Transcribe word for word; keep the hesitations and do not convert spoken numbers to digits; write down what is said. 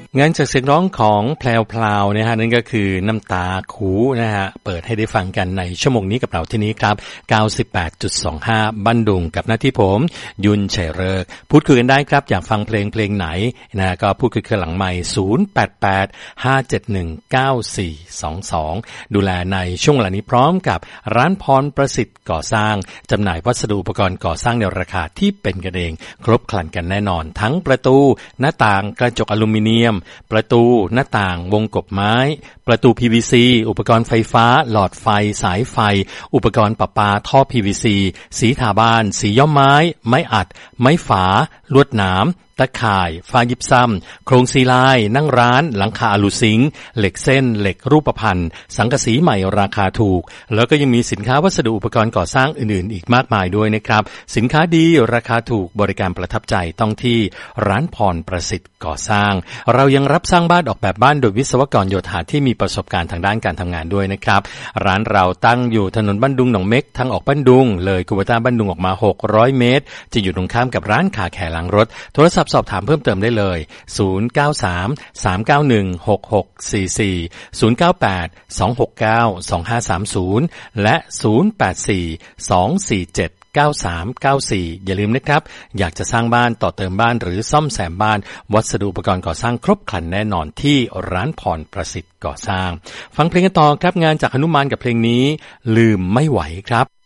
งานจากเสียงร้องของแพลวๆนะฮะนั่นก็คือน้ำตาคูนะฮะเปิดให้ได้ฟังกันในชั่วโมงนี้กับเราที่นี้ครับ เก้าสิบแปดจุดสองห้า บันดุงกับหน้าที่ผมยุนชัยฤกษ์พูดคุยกันได้ครับอยากฟังเพลงเพลงไหนนะก็พูดคุยกันหลังไมค์ศูนย์ แปด แปด ห้า เจ็ด หนึ่ง เก้า สี่ สอง สองดูแลในช่วงเวลานี้พร้อมกับร้านพรประสิทธิ์ก่อสร้างจำหน่ายวัสดุอุปกรณ์ก่อสร้างในราคาที่เป็นกันเองครบครันกันแน่นอนทั้งประตูหน้าต่างกระจกอลูมิเนียมประตูหน้าต่างวงกบไม้ประตู พี วี ซี อุปกรณ์ไฟฟ้าหลอดไฟสายไฟอุปกรณ์ประปาท่อ พี วี ซี สีทาบ้านสีย้อมไม้ไม้อัดไม้ฝาลวดหนามตะข่ายฟ้ายิบซ้ำโครงซีลายนั่งร้านหลังคาอลูซิงค์เหล็กเส้นเหล็กรูปพรรณสังกะสีใหม่ราคาถูกแล้วก็ยังมีสินค้าวัสดุอุปกรณ์ก่อสร้างอื่นๆอีกมากมายด้วยนะครับสินค้าดีราคาถูกบริการประทับใจต้องที่ร้านพรประสิทธิ์ก่อสร้างเรายังรับสร้างบ้านออกแบบบ้านโดยวิศวกรโยธาที่มีประสบการณ์ทางด้านการทำงานด้วยนะครับร้านเราตั้งอยู่ถนนบ้านดุงหนองเม็กทางออกบ้านดุงเลยกูเบต้าบ้านดุงออกมาหกร้อยเมตรจะอยู่ตรงข้ามกับร้านขาแขล้างรถโทรศัพท์สอบถามเพิ่มเติมได้เลยศูนย์ เก้า สาม สาม เก้า หนึ่ง หก หก สี่ สี่ ศูนย์ เก้า แปด สอง หก เก้า สอง ห้า สาม ศูนย์และศูนย์ แปด สี่ สอง สี่ เจ็ด เก้า สาม เก้า สี่อย่าลืมนะครับอยากจะสร้างบ้านต่อเติมบ้านหรือซ่อมแซมบ้านวัสดุอุปกรณ์ก่อสร้างครบครันแน่นอนที่ร้านพรประสิทธิ์ก่อสร้างฟังเพลงกันต่อครับงานจากหนุมานกับเพลงนี้ลืมไม่ไหวครับ